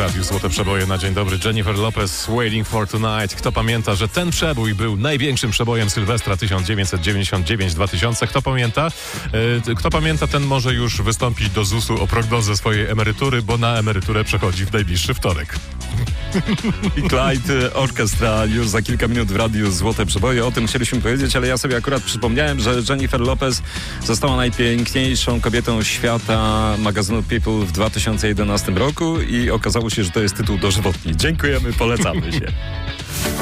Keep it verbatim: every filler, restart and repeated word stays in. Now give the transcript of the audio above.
radiu Złote Przeboje na dzień dobry. Jennifer Lopez, Waiting for Tonight. Kto pamięta, że ten przebój był największym przebojem Sylwestra tysiąc dziewięćset dziewięćdziesiąt dziewięć dwa tysiące? Kto pamięta? Kto pamięta, ten może już wystąpić do zusu o prognozę swojej emerytury, bo na emeryturę przechodzi w najbliższy wtorek. I Clyde Orchestra już za kilka minut w radiu Złote Przeboje. O tym chcieliśmy powiedzieć, ale ja sobie akurat przypomniałem, że Jennifer Lopez została najpiękniejszą kobietą świata magazynu People w dwa tysiące jedenastym roku i okazało się, że to jest tytuł dożywotni. Dziękujemy, polecamy się.